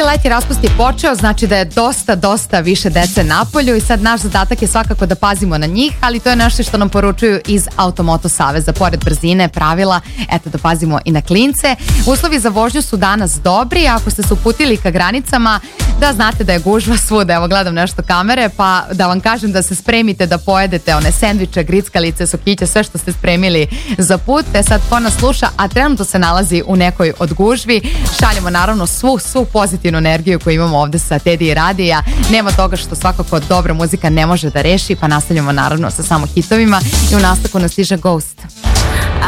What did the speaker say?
letnji raspust je počeo, znači da je dosta više dece napolju i sad naš zadatak je svakako da pazimo na njih, ali to je nešto što nam poručuju iz Automoto Saveza. Pored brzine, pravila, eto da pazimo i na klince. Uslovi za vožnju su danas dobri, ako ste se uputili ka granicama, da znate da je gužva svuda. Evo gledam nešto kamere, pa da vam kažem da se spremite da pojedete one sendviče, grickalice, sokiće, sve što ste spremili za put. Sad ko nas sluša, a trenutno se nalazi u nekoj od gužvi, šaljemo naravno svu pozitivnu energiju koju imamo ovde sa Teddy i Radija. Nema toga što svakako dobra muzika ne može da reši, pa nastavljamo naravno sa samo hitovima i u nastavku nas stiže Ghost.